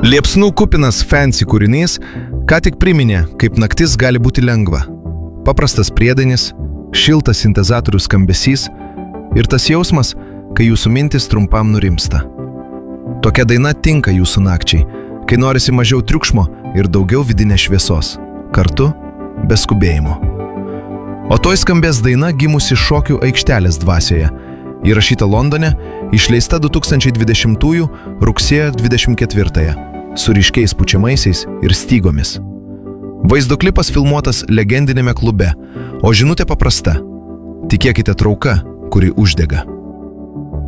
Liepsnų kupinas fancy kūrinys ką tik priminė, kaip naktis gali būti lengva. Paprastas priedainis, šiltas sintezatorių skambesys ir tas jausmas, kai jūsų mintis trumpam nurimsta. Tokia daina tinka jūsų nakčiai, kai norisi mažiau triukšmo ir daugiau vidinės šviesos, kartu be skubėjimo. O toj skambės daina gimusi šokių aikštelės dvasioje, įrašyta Londone, išleista 2020 rugsėjo 24 su ryškiais pučiamaisiais ir stygomis. Vaizdo klipas filmuotas legendinėme klube, o žinutė paprasta – tikėkite trauka, kuri uždega.